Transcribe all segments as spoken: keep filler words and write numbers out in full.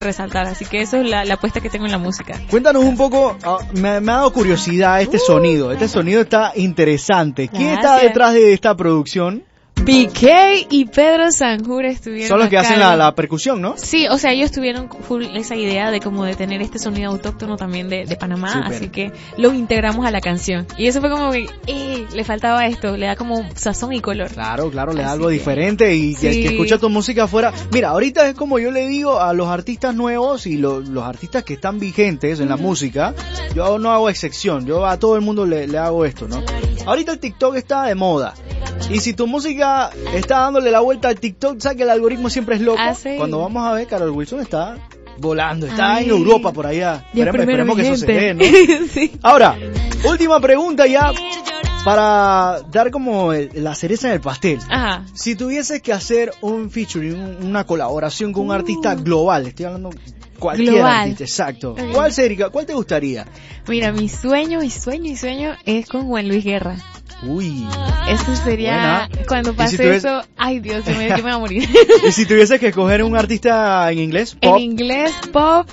resaltar, así que eso es la, la apuesta que tengo en la música. Cuéntanos un poco, uh, me, me ha dado curiosidad este uh, sonido, este sonido está interesante. ¿Quién gracias. está detrás de esta producción? B K y Pedro Sanjur estuvieron Son los que acá. hacen la, la percusión, ¿no? Sí, o sea, ellos tuvieron full esa idea de como de tener este sonido autóctono también de, de Panamá, Super. Así que lo integramos a la canción. Y eso fue como que, eh, le faltaba esto, le da como sazón y color. Claro, claro, le da así algo que, diferente y sí. que, que escucha tu música afuera. Mira, ahorita es como yo le digo a los artistas nuevos y lo, los artistas que están vigentes en la mm. música, yo no hago excepción, yo a todo el mundo le, le hago esto, ¿no? Ahorita el TikTok está de moda. Y si tu música está dándole la vuelta al TikTok, sabes que el algoritmo siempre es loco. Ah, sí. Cuando vamos a ver, Carol Wilson está volando, está Ay. en Europa por allá. Esperemos, esperemos que eso se dé, ¿no? Sí. Ahora, última pregunta ya para dar como el, la cereza en el pastel. Ajá. Si tuvieses que hacer un featuring, una colaboración con un uh. artista global, estoy hablando cualquier global. artista, exacto. Okay. ¿Cuál sería? ¿Cuál te gustaría? Mira, mi sueño, mi sueño, mi sueño es con Juan Luis Guerra. Uy. Eso sería, buena. Cuando pase si tuvies... eso, ay Dios, yo me, yo me voy a morir. ¿Y si tuvieses que escoger un artista en inglés? Pop. En inglés, pop.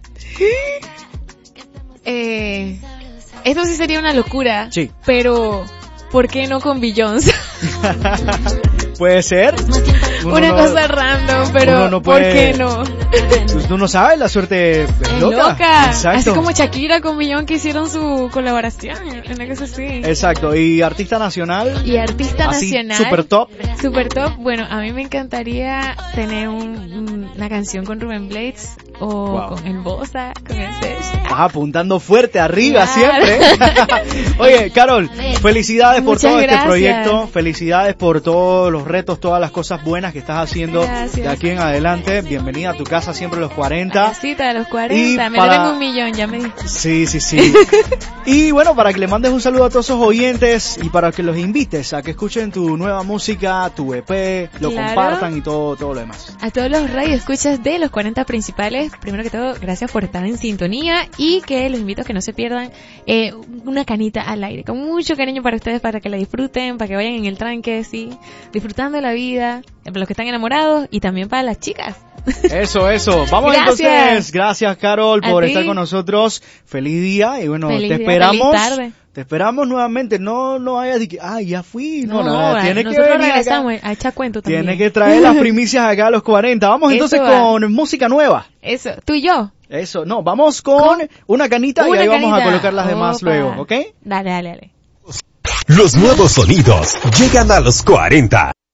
Eh, esto sí sería una locura. Sí. Pero, ¿por qué no con Beyoncé? Puede ser. Uno una no, cosa random, pero no puede, ¿por qué no? Pues tú no sabes, la suerte es, es loca. loca. Exacto. Así como Shakira con Beyoncé que hicieron su colaboración. Una cosa así. Exacto. ¿Y artista nacional? Y artista así, nacional. Super top. Super top. Bueno, a mí me encantaría tener un, una canción con Rubén Blades o wow. con el Bosa, con el Sech. Estás apuntando fuerte arriba claro. siempre. Oye, Carol, felicidades por Muchas todo gracias. este proyecto. Felicidades por todos los retos, todas las cosas buenas que estás haciendo gracias. de aquí en adelante. Bienvenida a tu casa siempre a los cuarenta. La cita de los cuarenta. Y me para... lo tengo un millón, ya me dijo. Sí, sí, sí. Y bueno, para que le mandes un saludo a todos esos oyentes y para que los invites a que escuchen tu nueva música, tu E P, lo claro. compartan y todo, todo lo demás. A todos los radioescuchas de los cuarenta principales, primero que todo, gracias por estar en sintonía y que los invito a que no se pierdan eh, una canita al aire, con mucho cariño para ustedes, para que la disfruten, para que vayan en el tranque, sí, disfrutando de la vida, para los que están enamorados y también para las chicas. Eso, eso. Vamos gracias. entonces. Gracias, Carol, por a estar ti. con nosotros. Feliz día y bueno, feliz te día, esperamos. Feliz tarde. Te esperamos nuevamente. No, no hayas de que, ah, ya fui. No, no nada. Tiene que nosotros venir regresamos acá. a echar cuento también. Tiene que traer las primicias acá a los cuarenta. Vamos entonces Eso con música nueva. Eso, tú y yo. Eso, no, vamos con, con una canita una y ahí canita. Vamos a colocar las demás Opa. Luego, ¿ok? Dale, dale, dale. Los nuevos sonidos llegan a los cuarenta.